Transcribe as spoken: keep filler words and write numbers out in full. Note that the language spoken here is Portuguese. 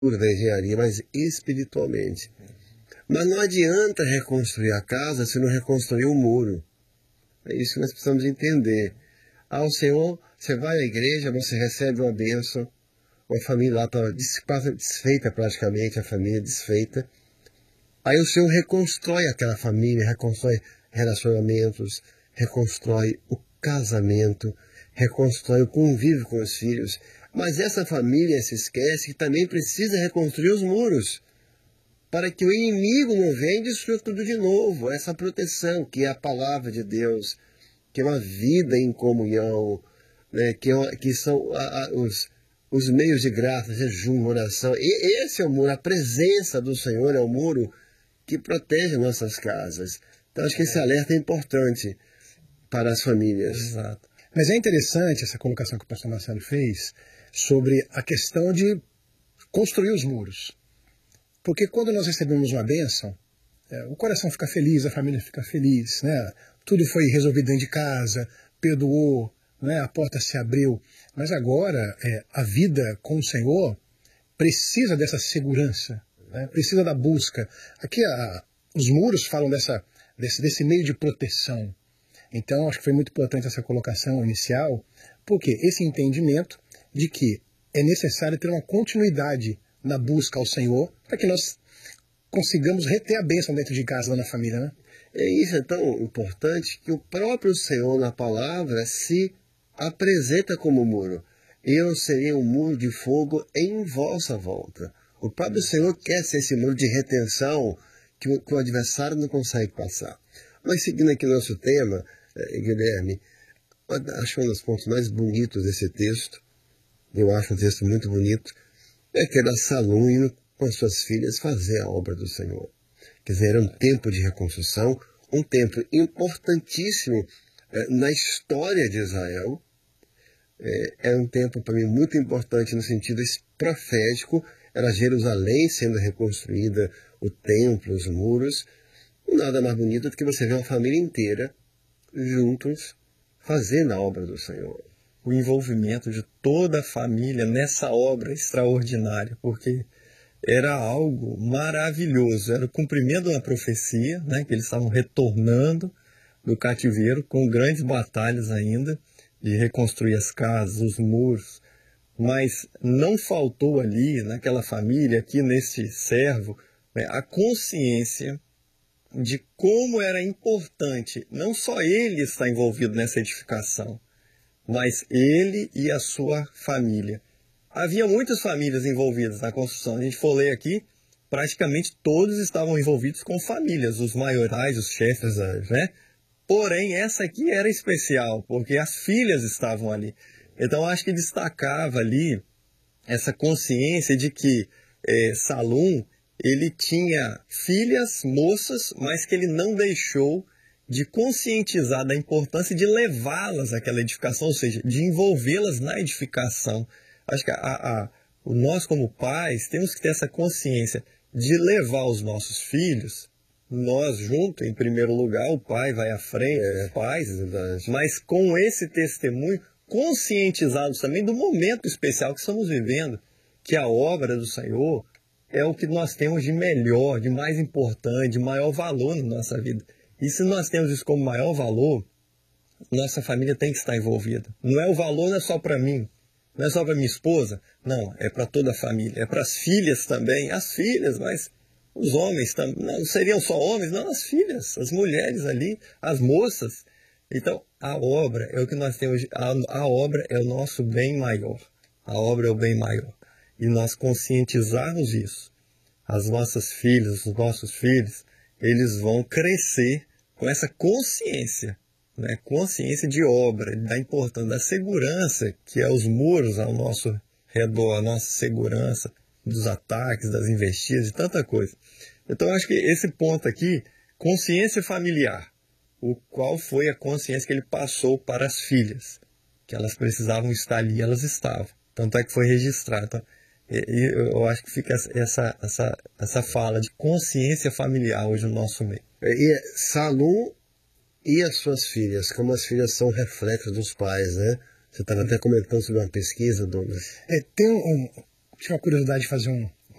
da engenharia, mas espiritualmente. Mas não adianta reconstruir a casa se não reconstruir o muro. É isso que nós precisamos entender. Ah, o Senhor, você vai à igreja, você recebe uma bênção, a família lá está desfeita praticamente, a família desfeita. Aí o Senhor reconstrói aquela família, reconstrói relacionamentos, reconstrói o casamento, reconstrói o convívio com os filhos. Mas essa família se esquece que também precisa reconstruir os muros, para que o inimigo não venha e destrua tudo de novo. Essa proteção, que é a palavra de Deus, que é uma vida em comunhão, né, que, é, que são a, a, os, os meios de graça, jejum, oração. E esse é o muro, a presença do Senhor é o muro que protege nossas casas. Então acho que esse alerta é importante para as famílias. Exato. Mas é interessante essa colocação que o pastor Marcelo fez sobre a questão de construir os muros. Porque quando nós recebemos uma bênção, é, o coração fica feliz, a família fica feliz, né? Tudo foi resolvido dentro de casa, perdoou, né? A porta se abriu. Mas agora, é, a vida com o Senhor precisa dessa segurança, né? Precisa da busca. Aqui a, os muros falam dessa, desse, desse meio de proteção. Então, acho que foi muito importante essa colocação inicial, porque esse entendimento de que é necessário ter uma continuidade na busca ao Senhor, para que nós consigamos reter a bênção dentro de casa, lá na família, né? E isso é tão importante que o próprio Senhor, na palavra, se apresenta como muro. Eu serei um muro de fogo em vossa volta. O próprio Senhor quer ser esse muro de retenção que o, que o adversário não consegue passar. Mas seguindo aqui o nosso tema, eh, Guilherme, acho um dos pontos mais bonitos desse texto, eu acho um texto muito bonito, é que era Salom indo com as suas filhas fazer a obra do Senhor. Quer dizer, era um tempo de reconstrução, um tempo importantíssimo eh, na história de Israel. É, era um tempo, para mim, muito importante no sentido profético. Era Jerusalém sendo reconstruída, o templo, os muros. Nada mais bonito do que você ver uma família inteira juntos fazendo a obra do Senhor. O envolvimento de toda a família nessa obra extraordinária, porque era algo maravilhoso, era o cumprimento de uma profecia, né, que eles estavam retornando do cativeiro com grandes batalhas ainda, de reconstruir as casas, os muros, mas não faltou ali, naquela família, aqui nesse servo, né, a consciência de como era importante, não só ele estar envolvido nessa edificação, mas ele e a sua família. Havia muitas famílias envolvidas na construção. A gente for ler aqui, praticamente todos estavam envolvidos com famílias, os maiorais, os chefes, né? Porém, essa aqui era especial, porque as filhas estavam ali. Então, acho que destacava ali essa consciência de que é, Salum, ele tinha filhas, moças, mas que ele não deixou de conscientizar da importância de levá-las àquela edificação, ou seja, de envolvê-las na edificação. Acho que a, a, o nós, como pais, temos que ter essa consciência de levar os nossos filhos, nós juntos, em primeiro lugar, o pai vai à frente, é, os pais, mas com esse testemunho, conscientizados também do momento especial que estamos vivendo, que a obra do Senhor é o que nós temos de melhor, de mais importante, de maior valor na nossa vida. E se nós temos isso como maior valor, nossa família tem que estar envolvida. Não é o valor, não é só para mim, não é só para minha esposa, não, é para toda a família, é para as filhas também, as filhas, mas os homens também, não seriam só homens, não, as filhas, as mulheres ali, as moças. Então, a obra é o que nós temos, a, a obra é o nosso bem maior, a obra é o bem maior. E nós conscientizarmos isso, as nossas filhas, os nossos filhos, eles vão crescer com essa consciência, né? Consciência de obra, da importância, da segurança, que é os muros ao nosso redor, a nossa segurança dos ataques, das investidas, de tanta coisa. Então, acho que esse ponto aqui, consciência familiar, o qual foi a consciência que ele passou para as filhas, que elas precisavam estar ali, elas estavam. Tanto é que foi registrado. Então, e eu acho que fica essa, essa, essa fala de consciência familiar hoje no nosso meio. E Salum e as suas filhas, como as filhas são reflexos dos pais, né? Você estava até comentando sobre uma pesquisa, Douglas. É, tem um, tinha uma curiosidade de fazer um,